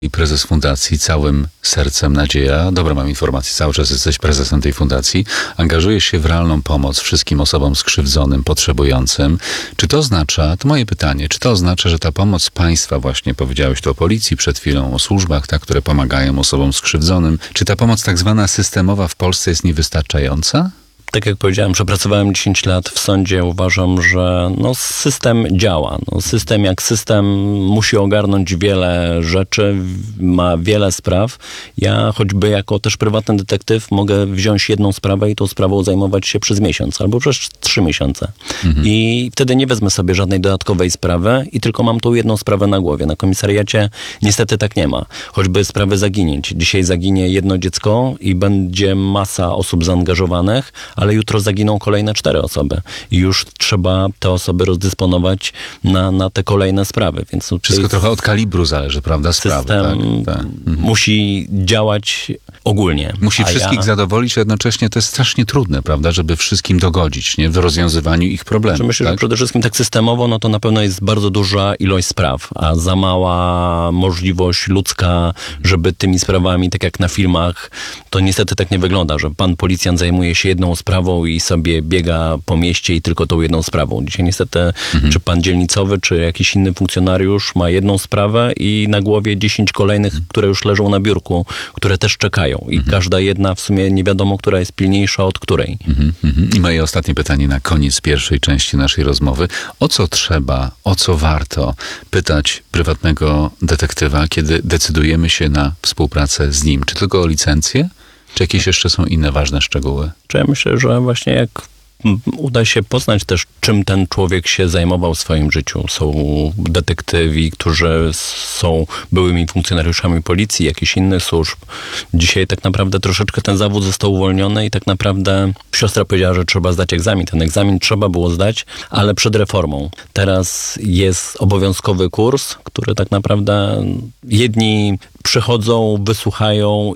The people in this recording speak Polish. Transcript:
I prezes fundacji Całym Sercem Nadzieja, dobra, mam informację, cały czas jesteś prezesem tej fundacji, angażujesz się w realną pomoc wszystkim osobom skrzywdzonym, potrzebującym. Czy to oznacza, to moje pytanie, czy to oznacza, że ta pomoc państwa, właśnie powiedziałeś tu o policji przed chwilą, o służbach, tak, które pomagają osobom skrzywdzonym, czy ta pomoc tak zwana systemowa w Polsce jest niewystarczająca? Tak jak powiedziałem, przepracowałem 10 lat w sądzie. Uważam, że system działa. System jak system musi ogarnąć wiele rzeczy, ma wiele spraw. Ja choćby jako też prywatny detektyw mogę wziąć jedną sprawę i tą sprawą zajmować się przez miesiąc albo przez 3 miesiące. I wtedy nie wezmę sobie żadnej dodatkowej sprawy i tylko mam tą jedną sprawę na głowie. Na komisariacie niestety tak nie ma. Choćby sprawy zaginięć. Dzisiaj zaginie jedno dziecko i będzie masa osób zaangażowanych, ale jutro zaginą kolejne 4 osoby. I już trzeba te osoby rozdysponować na te kolejne sprawy. Więc wszystko trochę od kalibru zależy, prawda? Sprawy, system tak. musi działać ogólnie. Musi wszystkich zadowolić, a jednocześnie to jest strasznie trudne, prawda? Żeby wszystkim dogodzić, nie? W rozwiązywaniu ich problemów. Myślę, tak? że przede wszystkim tak systemowo, to na pewno jest bardzo duża ilość spraw, a za mała możliwość ludzka, żeby tymi sprawami, tak jak na filmach, to niestety tak nie wygląda, że pan policjant zajmuje się jedną sprawą i sobie biega po mieście i tylko tą jedną sprawą. Dzisiaj niestety, czy pan dzielnicowy, czy jakiś inny funkcjonariusz ma jedną sprawę i na głowie 10 kolejnych, które już leżą na biurku, które też czekają. I każda jedna w sumie nie wiadomo, która jest pilniejsza od której. I moje ostatnie pytanie na koniec pierwszej części naszej rozmowy. O co trzeba, o co warto pytać prywatnego detektywa, kiedy decydujemy się na współpracę z nim? Czy tylko o licencję? Czy jakieś jeszcze są inne ważne szczegóły? Ja myślę, że właśnie jak uda się poznać też, czym ten człowiek się zajmował w swoim życiu. Są detektywi, którzy są byłymi funkcjonariuszami policji, jakichś innych służb. Dzisiaj tak naprawdę troszeczkę ten zawód został uwolniony i tak naprawdę siostra powiedziała, że trzeba zdać egzamin. Ten egzamin trzeba było zdać, ale przed reformą. Teraz jest obowiązkowy kurs, który tak naprawdę jedni przychodzą, wysłuchają